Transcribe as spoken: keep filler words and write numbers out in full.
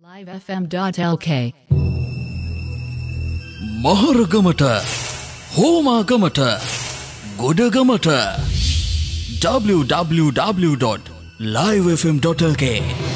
live f m dot l k මහරගමට හෝමාගමට ගොඩගමට w w w dot live f m dot l k